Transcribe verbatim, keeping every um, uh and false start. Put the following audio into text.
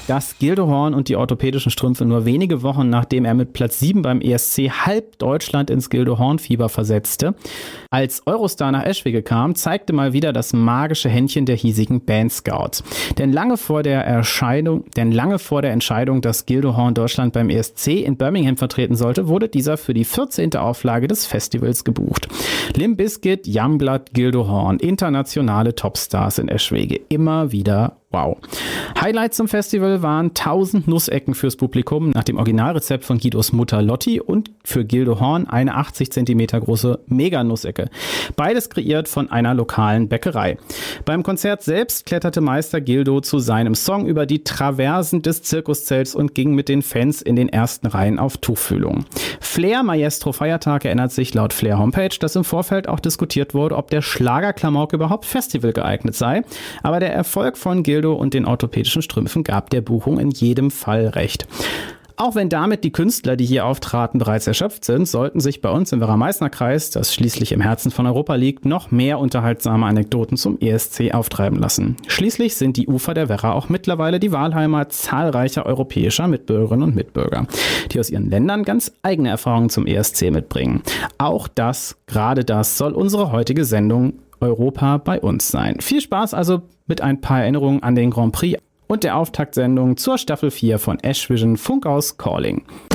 dass Gildehorn und die orthopädischen Strümpfe nur wenige Wochen nachdem er mit Platz sieben beim E S C halb Deutschland ins Gildehorn-Fieber versetzte, als Eurostar nach Eschwege kam, zeigte mal wieder das magische Händchen der hiesigen Bandscouts. Denn lange vor der Erscheidung, denn lange vor der Entscheidung, dass Gildehorn Deutschland beim E S C in Birmingham vertreten sollte, wurde dieser für die vierzehnte Auflage des Festivals gebucht. Limp Bizkit, Youngblood, Gildehorn, internationale Topstars in Eschwege. Immer wieder wow. Highlight zum Festival waren tausend Nussecken fürs Publikum nach dem Originalrezept von Guidos Mutter Lotti und für Gildehorn eine achtzig Zentimeter große Mega-Nussecke. Beides kreiert von einer lokalen Bäckerei. Beim Konzert selbst kletterte Meister Gildo zu seinem Song über die Traversen des Zirkuszelts und ging mit den Fans in den ersten Reihen auf Tuchfühlung. Flair Maestro Feiertag erinnert sich laut Flair Homepage, dass im Vorfeld auch diskutiert wurde, ob der Schlagerklamauk überhaupt Festival geeignet sei. Aber der Erfolg von Gildo und den orthopädischen Strümpfen gab der Buchung in jedem Fall recht. Auch wenn damit die Künstler, die hier auftraten, bereits erschöpft sind, sollten sich bei uns im Werra-Meißner-Kreis, das schließlich im Herzen von Europa liegt, noch mehr unterhaltsame Anekdoten zum E S C auftreiben lassen. Schließlich sind die Ufer der Werra auch mittlerweile die Wahlheimat zahlreicher europäischer Mitbürgerinnen und Mitbürger, die aus ihren Ländern ganz eigene Erfahrungen zum E S C mitbringen. Auch das, gerade das, soll unsere heutige Sendung Europa bei uns sein. Viel Spaß also mit ein paar Erinnerungen an den Grand Prix und der Auftaktsendung zur Staffel vier von Ashvision Funkhaus Calling.